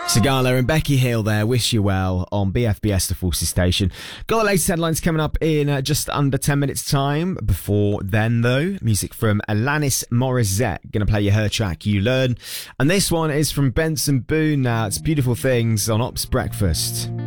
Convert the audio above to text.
Sigala and Becky Hill there, wish you well on BFBS, the Forces Station. Got the latest headlines coming up in just under 10 minutes time. Before then though, music from Alanis Morissette. Gonna play you her track, You Learn. And this one is from Benson Boone now. It's Beautiful Things on Ops Breakfast.